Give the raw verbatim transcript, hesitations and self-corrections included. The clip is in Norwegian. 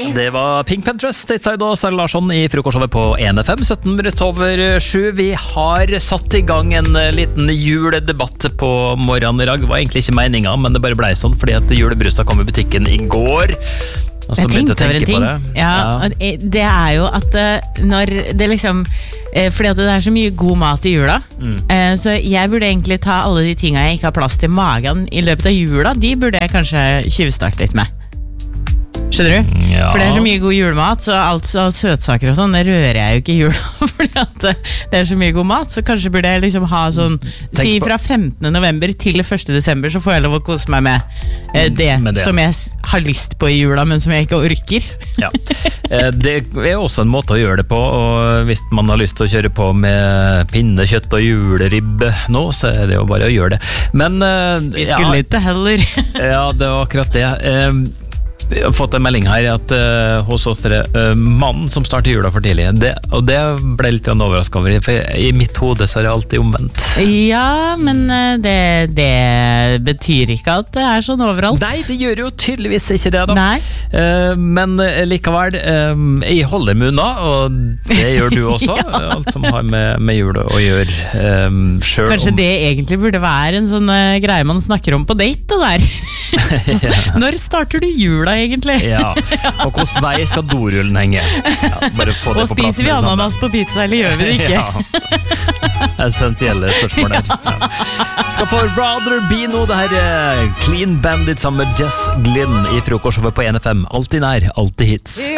Det var Pink Panthers, Stateside og Sarah Larsson i frokostshowet på en F M, sytten minutter over sju. Vi har satt i gang en liten juledebatt på morgenen i dag. Det var egentlig ikke meningen, men det bare ble sånn, fordi at julebrusa kom i butikken i går. Og så jeg tenkte over en ting. Det. Ja, ja. Det er jo at når det liksom, fordi at det er så mye god mat i jula, mm. så jeg burde egentlig ta alle de tingene jeg ikke har plass til magen i løpet av jula, de burde jeg kanskje tjuvstarte litt med. Skjønner du? Ja. For det er så mye god julemat, så alt så søtsaker og sånn, det rører jeg jo ikke i jula, fordi at det er så mye god mat, så kanskje burde jeg liksom ha sånn, si fra femtende november til første desember, så får jeg lov å kose meg med, eh, det, med det som jeg har lyst på i jula, men som jeg ikke orker. Ja, det er også en måte å gjøre det på, og hvis man har lyst til å kjøre på med pinnekjøtt og juleribbe nå, så er det jo bare å gjøre det. Men vi skulle ja, ikke heller. Ja, det var akkurat det. Vi har fått en melding her at uh, hos oss er det uh, mannen som starter jula for tidlig, det, og det ble litt overrasket over, for i mitt hode så er det alltid omvendt. Ja, men uh, det, det betyr ikke at det er sånn overalt. Nei, det gjør jo tydeligvis ikke det da. Nei. Uh, men uh, likevel, um, jeg holder meg unna, og det gjør du også, ja. Alt som har med, med jul å gjøre um, selv. Kanskje om... det egentlig burde være en sånn uh, greie man snakker om på date, det der. Ja. Når starter du jula egentlig? Ja, og hvordan vei skal dorullen henge? Ja, bare få det og på plass. Spiser vi ananas på pizza, eller gjør vi det ikke? Ja, essentielle spørsmål der. Ja. Skal få Rather Be nå, det her Clean Bandit sammen med Jess Glynn i frokostshowet på en F M. Alltid nær, alltid hits.